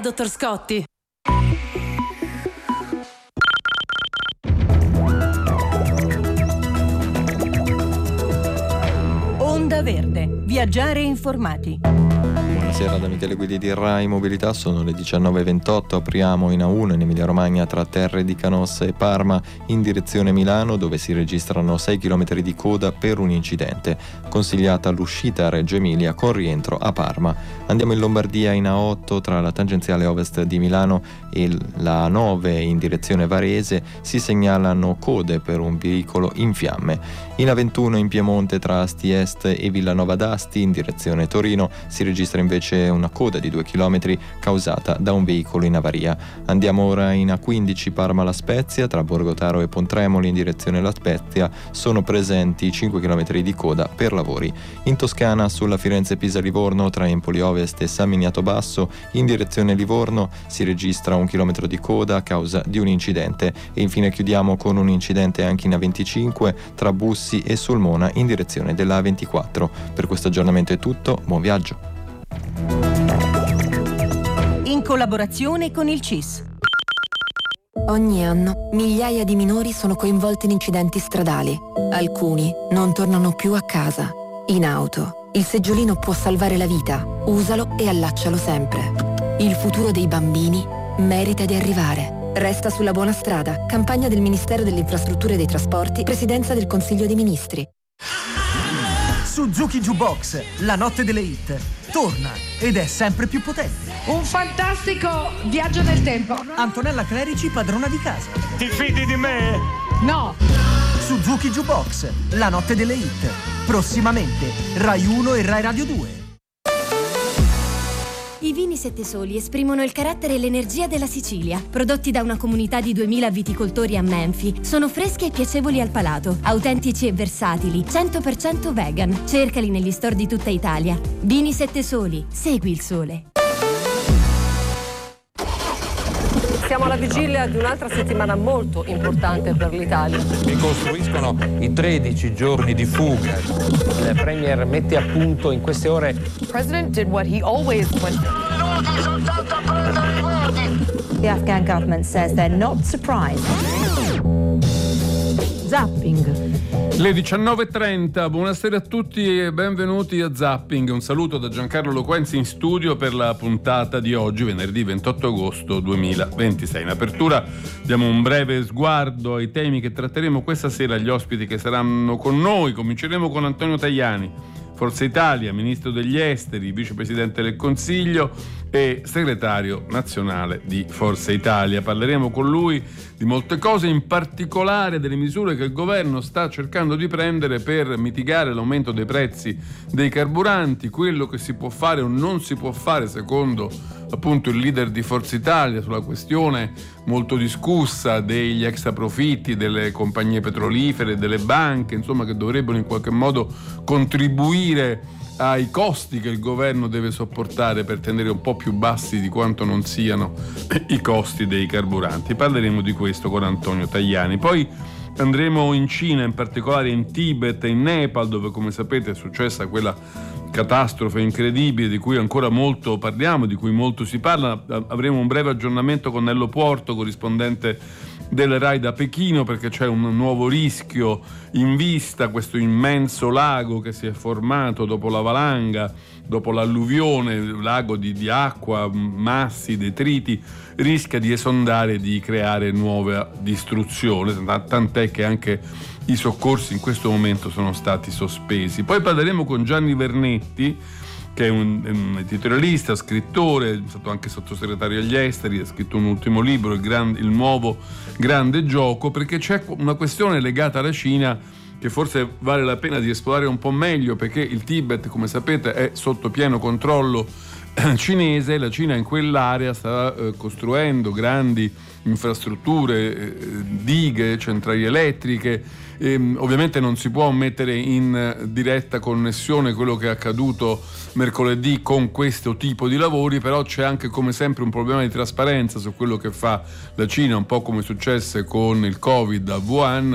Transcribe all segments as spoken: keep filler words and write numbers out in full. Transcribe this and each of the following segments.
dottor Scotti. Onda Verde. Viaggiare informati. Buonasera da Michele Guidi di Rai Mobilità, sono le diciannove e ventotto, apriamo in A uno in Emilia Romagna tra Terre di Canossa e Parma in direzione Milano, dove si registrano sei chilometri di coda per un incidente. Consigliata l'uscita a Reggio Emilia con rientro a Parma. Andiamo in Lombardia in A otto tra la tangenziale ovest di Milano e la A nove in direzione Varese si segnalano code per un veicolo in fiamme. In A ventuno in Piemonte tra Asti Est e Villanova d'Asti in direzione Torino si registra invece una coda di due chilometri causata da un veicolo in avaria. Andiamo ora in A quindici Parma La Spezia, tra Borgotaro e Pontremoli in direzione La Spezia sono presenti cinque chilometri di coda per lavori. In Toscana sulla Firenze-Pisa-Livorno tra Empoli Ovest e San Miniato Basso in direzione Livorno si registra un chilometro di coda a causa di un incidente. E infine chiudiamo con un incidente anche in A venticinque tra Bussi e Sulmona in direzione della A ventiquattro. Per questo aggiornamento è tutto, buon viaggio. In collaborazione con il C I S. Ogni anno migliaia di minori sono coinvolti in incidenti stradali. Alcuni non tornano più a casa. In auto, il seggiolino può salvare la vita. Usalo e allaccialo sempre. Il futuro dei bambini merita di arrivare. Resta sulla buona strada. Campagna del Ministero delle Infrastrutture e dei Trasporti, Presidenza del Consiglio dei Ministri. Suzuki Jukebox, la notte delle hit, torna ed è sempre più potente. Un fantastico viaggio nel tempo. Antonella Clerici, padrona di casa. Ti fidi di me? No. Suzuki Jukebox, la notte delle hit. Prossimamente, Rai uno e Rai Radio due. I vini Sette Soli esprimono il carattere e l'energia della Sicilia. Prodotti da una comunità di duemila viticoltori a Menfi, sono freschi e piacevoli al palato, autentici e versatili, cento per cento vegan. Cercali negli store di tutta Italia. Vini Sette Soli, segui il sole. Siamo alla vigilia di un'altra settimana molto importante per l'Italia. Ricostruiscono i tredici giorni di fuga. Il premier mette a punto in queste ore. The president did what he always went. The Afghan government says they're not surprised. Zapping. Le diciannove e trenta, buonasera a tutti e benvenuti a Zapping. Un saluto da Giancarlo Loquenzi in studio per la puntata di oggi, venerdì ventotto agosto duemilaventisei. In apertura diamo un breve sguardo ai temi che tratteremo questa sera, agli ospiti che saranno con noi. Cominceremo con Antonio Tajani, Forza Italia, Ministro degli Esteri, Vicepresidente del Consiglio e Segretario Nazionale di Forza Italia. Parleremo con lui di molte cose, in particolare delle misure che il governo sta cercando di prendere per mitigare l'aumento dei prezzi dei carburanti, quello che si può fare o non si può fare secondo appunto il leader di Forza Italia sulla questione molto discussa degli extraprofitti delle compagnie petrolifere, delle banche, insomma, che dovrebbero in qualche modo contribuire ai costi che il governo deve sopportare per tenere un po' più bassi di quanto non siano i costi dei carburanti. Parleremo di questo con Antonio Tajani. Poi andremo in Cina, in particolare in Tibet e in Nepal, dove, come sapete, è successa quella catastrofe incredibile di cui ancora molto parliamo, di cui molto si parla. Avremo un breve aggiornamento con Nello Porto, corrispondente del Rai da Pechino, perché c'è un nuovo rischio in vista. Questo immenso lago che si è formato dopo la valanga, dopo l'alluvione, lago di, di acqua, massi, detriti, rischia di esondare e di creare nuova distruzione, tant'è che anche i soccorsi in questo momento sono stati sospesi. Poi parleremo con Gianni Vernetti, che è un, un editorialista, scrittore, è stato anche sottosegretario agli esteri, ha scritto un ultimo libro, il, gran, il nuovo grande gioco, perché c'è una questione legata alla Cina che forse vale la pena di esplorare un po' meglio, perché il Tibet, come sapete, è sotto pieno controllo cinese. La Cina in quell'area sta eh, costruendo grandi infrastrutture, eh, dighe, centrali elettriche. E, ovviamente non si può mettere in diretta connessione quello che è accaduto mercoledì con questo tipo di lavori, però c'è anche, come sempre, un problema di trasparenza su quello che fa la Cina, un po' come successe con il Covid a Wuhan,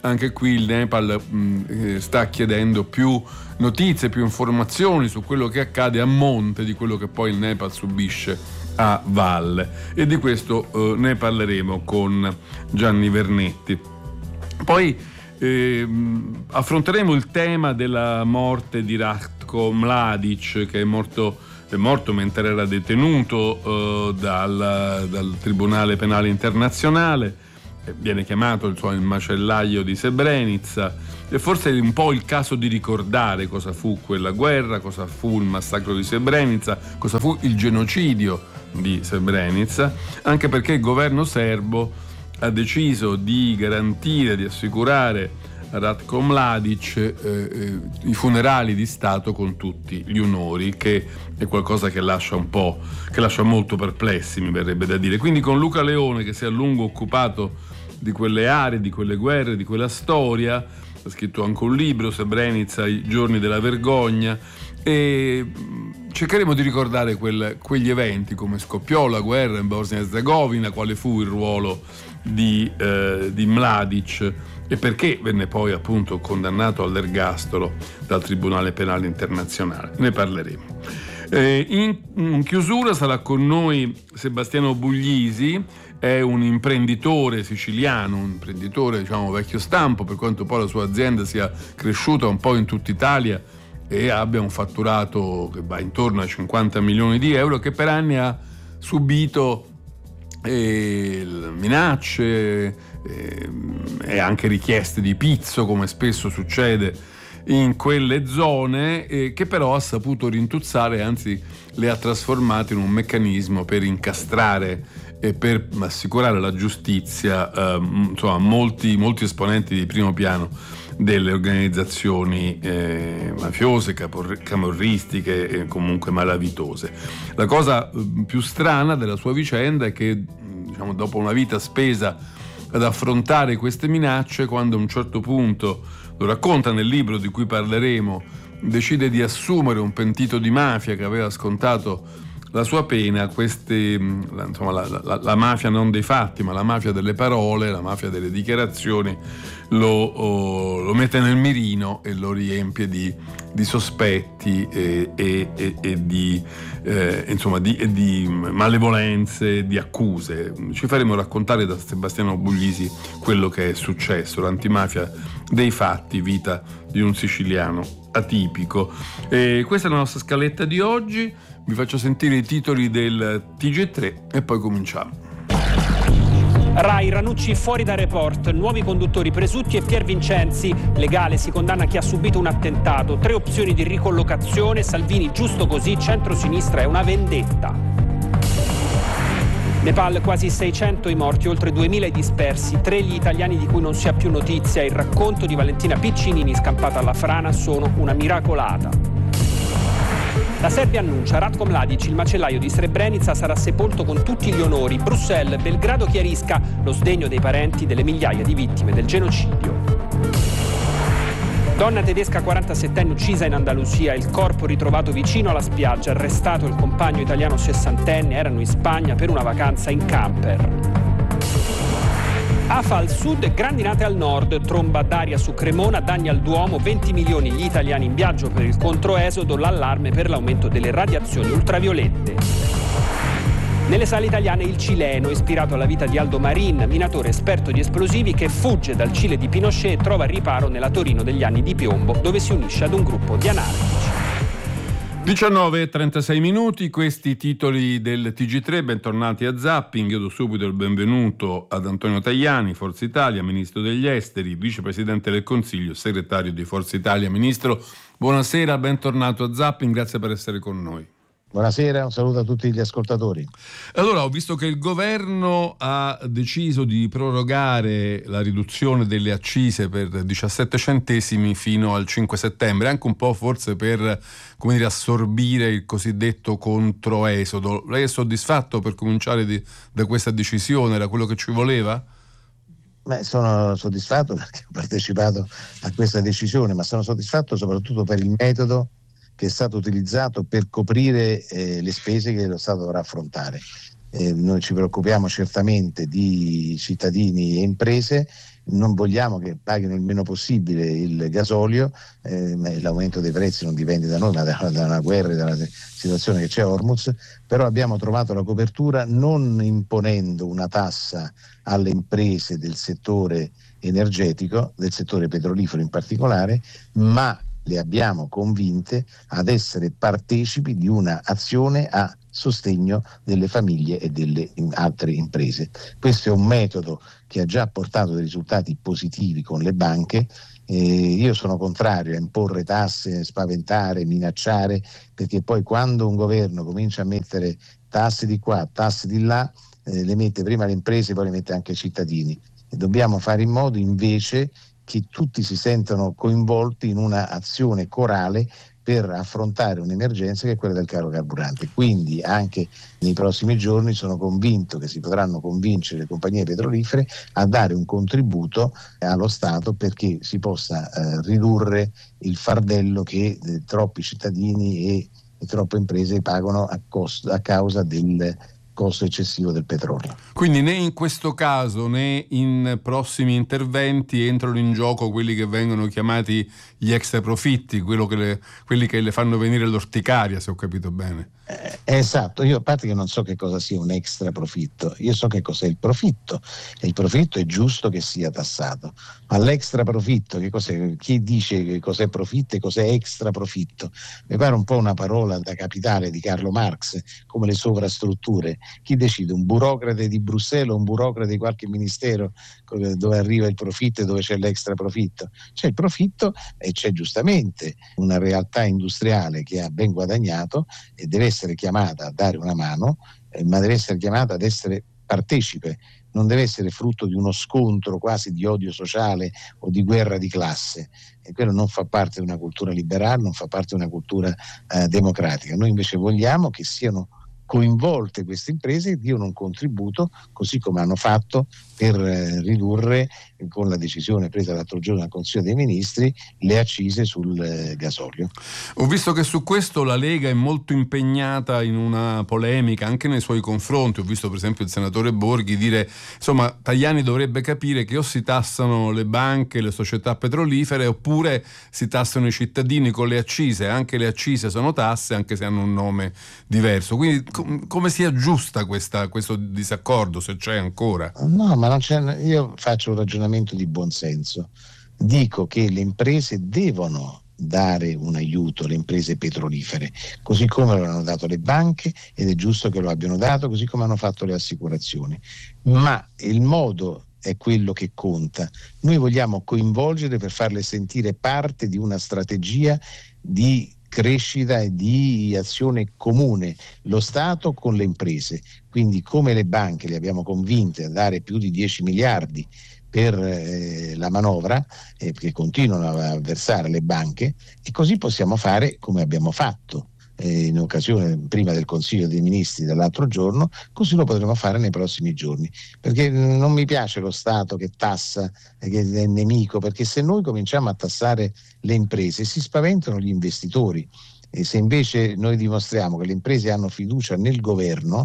anche qui il Nepal mh, sta chiedendo più notizie, più informazioni su quello che accade a monte di quello che poi il Nepal subisce a valle, e di questo eh, ne parleremo con Gianni Vernetti. Poi eh, affronteremo il tema della morte di Ratko Mladic, che è morto, è morto mentre era detenuto eh, dal, dal Tribunale Penale Internazionale. Viene chiamato il, suo, il macellaio di Srebrenica, e forse è un po' il caso di ricordare cosa fu quella guerra, cosa fu il massacro di Srebrenica, cosa fu il genocidio di Srebrenica, anche perché il governo serbo ha deciso di garantire, di assicurare a Ratko Mladic eh, eh, i funerali di Stato con tutti gli onori, che è qualcosa che lascia un po', che lascia molto perplessi, mi verrebbe da dire. Quindi con Luca Leone, che si è a lungo occupato di quelle aree, di quelle guerre, di quella storia, ha scritto anche un libro, Srebrenica, i giorni della vergogna, e cercheremo di ricordare quel, quegli eventi, come scoppiò la guerra in Bosnia-Herzegovina, quale fu il ruolo di, eh, di Mladic e perché venne poi appunto condannato all'ergastolo dal Tribunale Penale Internazionale. Ne parleremo. Eh, in, in chiusura sarà con noi Sebastiano Buglisi, è un imprenditore siciliano, un imprenditore diciamo vecchio stampo, per quanto poi la sua azienda sia cresciuta un po' in tutta Italia e abbia un fatturato che va intorno ai cinquanta milioni di euro, che per anni ha subito eh, minacce eh, e anche richieste di pizzo, come spesso succede in quelle zone, eh, che però ha saputo rintuzzare, anzi le ha trasformate in un meccanismo per incastrare e per assicurare la giustizia eh, insomma molti, molti esponenti di primo piano delle organizzazioni eh, mafiose, capor- camorristiche e comunque malavitose. La cosa eh, più strana della sua vicenda è che diciamo, dopo una vita spesa ad affrontare queste minacce, quando a un certo punto, lo racconta nel libro di cui parleremo, decide di assumere un pentito di mafia che aveva scontato la sua pena, queste, insomma, la, la, la mafia non dei fatti, ma la mafia delle parole, la mafia delle dichiarazioni, lo, oh, lo mette nel mirino e lo riempie di, di sospetti e, e, e, e, di, eh, insomma, di, e di malevolenze, di accuse. Ci faremo raccontare da Sebastiano Buglisi quello che è successo, l'antimafia dei fatti, vita di un siciliano atipico. E questa è la nostra scaletta di oggi. Vi faccio sentire i titoli del T G tre e poi cominciamo. Rai, Ranucci fuori da report, nuovi conduttori presunti e Pier Vincenzi. Legale, si condanna chi ha subito un attentato. Tre opzioni di ricollocazione, Salvini giusto così, centrosinistra è una vendetta. Nepal, quasi seicento i morti, oltre duemila i dispersi, tre gli italiani di cui non si ha più notizia. Il racconto di Valentina Piccinini, scampata alla frana, sono una miracolata. La Serbia annuncia, Ratko Mladic, il macellaio di Srebrenica, sarà sepolto con tutti gli onori. Bruxelles, Belgrado chiarisca lo sdegno dei parenti delle migliaia di vittime del genocidio. Donna tedesca quarantasettenne uccisa in Andalusia, il corpo ritrovato vicino alla spiaggia, arrestato il compagno italiano sessantenne, erano in Spagna per una vacanza in camper. Afa al sud, grandinate al nord, tromba d'aria su Cremona, danni al Duomo, venti milioni gli italiani in viaggio per il controesodo, l'allarme per l'aumento delle radiazioni ultraviolette. Nelle sale italiane il cileno, ispirato alla vita di Aldo Marin, minatore esperto di esplosivi che fugge dal Cile di Pinochet e trova riparo nella Torino degli anni di piombo, dove si unisce ad un gruppo di anarchici. diciannove e trentasei minuti, questi titoli del T G tre, bentornati a Zapping. Io do subito il benvenuto ad Antonio Tajani, Forza Italia, Ministro degli Esteri, Vicepresidente del Consiglio, Segretario di Forza Italia. Ministro, buonasera, bentornato a Zapping, grazie per essere con noi. Buonasera, un saluto a tutti gli ascoltatori. Allora, ho visto che il governo ha deciso di prorogare la riduzione delle accise per diciassette centesimi fino al cinque settembre, anche un po' forse per, come dire, assorbire il cosiddetto controesodo. Lei è soddisfatto per cominciare di, da questa decisione? Era quello che ci voleva? Beh, sono soddisfatto perché ho partecipato a questa decisione, ma sono soddisfatto soprattutto per il metodo che è stato utilizzato per coprire eh, le spese che lo Stato dovrà affrontare. Eh, noi ci preoccupiamo certamente di cittadini e imprese, non vogliamo che paghino il meno possibile il gasolio, eh, l'aumento dei prezzi non dipende da noi ma da, da una guerra e dalla situazione che c'è a Hormuz, però abbiamo trovato la copertura non imponendo una tassa alle imprese del settore energetico, del settore petrolifero in particolare, ma le abbiamo convinte ad essere partecipi di una azione a sostegno delle famiglie e delle altre imprese. Questo è un metodo che ha già portato dei risultati positivi con le banche. Eh, io sono contrario a imporre tasse, spaventare, minacciare, perché poi quando un governo comincia a mettere tasse di qua, tasse di là, eh, le mette prima le imprese, poi le mette anche ai cittadini. E dobbiamo fare in modo invece che tutti si sentano coinvolti in una azione corale per affrontare un'emergenza che è quella del caro carburante. Quindi anche nei prossimi giorni sono convinto che si potranno convincere le compagnie petrolifere a dare un contributo allo Stato perché si possa eh, ridurre il fardello che eh, troppi cittadini e, e troppe imprese pagano a, costo, a causa del costo eccessivo del petrolio. Quindi né in questo caso né in prossimi interventi entrano in gioco quelli che vengono chiamati gli extra profitti, quello che le, quelli che le fanno venire l'orticaria, se ho capito bene. Eh, esatto, io a parte che non so che cosa sia un extra profitto, io so che cos'è il profitto e il profitto è giusto che sia tassato, ma l'extra profitto, che cos'è? Chi dice che cos'è profitto e cos'è extra profitto? Mi pare un po' una parola da capitale di Carlo Marx, come le sovrastrutture. Chi decide? Un burocrate di Bruxelles o un burocrate di qualche ministero dove arriva il profitto e dove c'è l'extra profitto? C'è il profitto e c'è giustamente una realtà industriale che ha ben guadagnato e deve essere chiamata a dare una mano, eh, ma deve essere chiamata ad essere partecipe, non deve essere frutto di uno scontro quasi di odio sociale o di guerra di classe, e quello non fa parte di una cultura liberale, non fa parte di una cultura eh, democratica. Noi invece vogliamo che siano coinvolte queste imprese e diano un contributo, così come hanno fatto per eh, ridurre, eh, con la decisione presa l'altro giorno dal Consiglio dei Ministri, le accise sul eh, gasolio. Ho visto che su questo la Lega è molto impegnata in una polemica anche nei suoi confronti. Ho visto per esempio il senatore Borghi dire, insomma, Tajani dovrebbe capire che o si tassano le banche, le società petrolifere, oppure si tassano i cittadini con le accise. Anche le accise sono tasse, anche se hanno un nome diverso. Quindi com- come si aggiusta questa, questo disaccordo, se c'è ancora? No, ma non c'è, io faccio un ragionamento di buonsenso. Dico che le imprese devono dare un aiuto, le imprese petrolifere, così come lo hanno dato le banche, ed è giusto che lo abbiano dato, così come hanno fatto le assicurazioni. Ma il modo è quello che conta. Noi vogliamo coinvolgere per farle sentire parte di una strategia di crescita e di azione comune, lo Stato con le imprese. Quindi come le banche le abbiamo convinte a dare più di dieci miliardi per eh, la manovra, eh, che continuano a versare le banche, e così possiamo fare come abbiamo fatto eh, in occasione prima del Consiglio dei Ministri dell'altro giorno, così lo potremo fare nei prossimi giorni, perché non mi piace lo Stato che tassa, eh, che è nemico, perché se noi cominciamo a tassare le imprese si spaventano gli investitori, e se invece noi dimostriamo che le imprese hanno fiducia nel governo,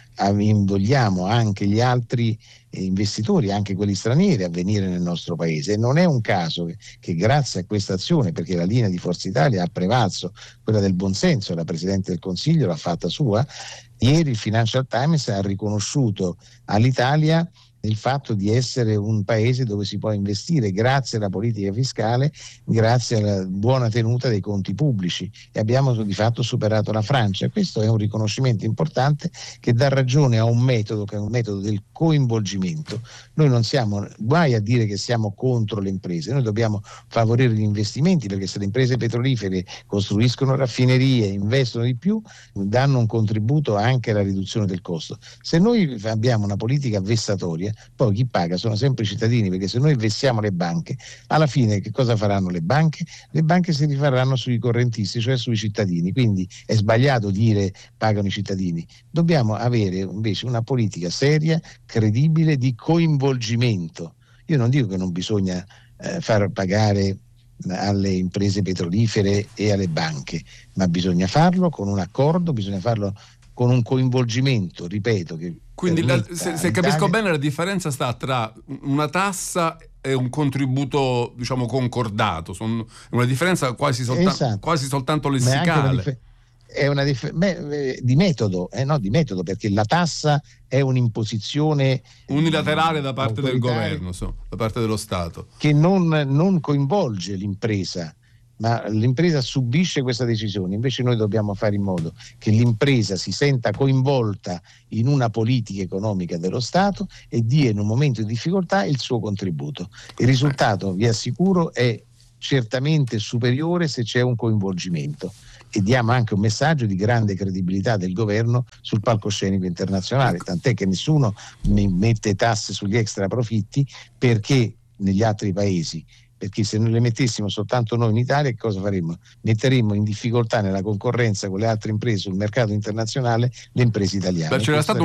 invogliamo anche gli altri investitori, anche quelli stranieri, a venire nel nostro paese. E non è un caso che, che grazie a questa azione, perché la linea di Forza Italia ha prevalso, quella del buonsenso, la Presidente del Consiglio l'ha fatta sua, ieri il Financial Times ha riconosciuto all'Italia il fatto di essere un paese dove si può investire grazie alla politica fiscale, grazie alla buona tenuta dei conti pubblici, e abbiamo di fatto superato la Francia. Questo è un riconoscimento importante che dà ragione a un metodo che è un metodo del coinvolgimento. Noi non siamo guai a dire che siamo contro le imprese, noi dobbiamo favorire gli investimenti, perché se le imprese petrolifere costruiscono raffinerie, investono di più, danno un contributo anche alla riduzione del costo. Se noi abbiamo una politica vessatoria, poi chi paga sono sempre i cittadini, perché se noi vessiamo le banche, alla fine che cosa faranno le banche? Le banche si rifaranno sui correntisti, cioè sui cittadini. Quindi è sbagliato dire pagano i cittadini. Dobbiamo avere invece una politica seria, credibile, di coinvolgimento. Io non dico che non bisogna eh, far pagare alle imprese petrolifere e alle banche, ma bisogna farlo con un accordo, bisogna farlo con un coinvolgimento, ripeto, che quindi la, se, se capisco bene la differenza sta tra una tassa e un contributo, diciamo, concordato, sono una differenza quasi, solta- esatto. quasi soltanto lessicale. Dif- è una dif- beh, di metodo, eh, no, di metodo, perché la tassa è un'imposizione unilaterale da parte del governo, so, da parte dello Stato, che non, non coinvolge l'impresa, ma l'impresa subisce questa decisione. Invece noi dobbiamo fare in modo che l'impresa si senta coinvolta in una politica economica dello Stato e dia in un momento di difficoltà il suo contributo. Il risultato, vi assicuro, è certamente superiore se c'è un coinvolgimento, e diamo anche un messaggio di grande credibilità del governo sul palcoscenico internazionale, tant'è che nessuno mette tasse sugli extra profitti perché negli altri paesi, perché se noi le mettessimo soltanto noi in Italia, che cosa faremmo? Metteremmo in difficoltà nella concorrenza con le altre imprese sul mercato internazionale le imprese italiane. Beh, c'era stato